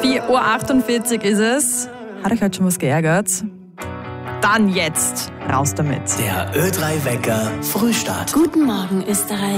4:48 Uhr ist es. Hat euch heute schon was geärgert? Dann jetzt raus damit. Der Ö3 Wecker Frühstart. Guten Morgen, Österreich.